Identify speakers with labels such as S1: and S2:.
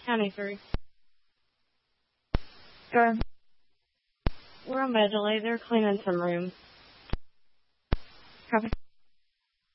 S1: County 3.
S2: Go.
S1: We're on Medley. They're cleaning some rooms.
S2: Copy.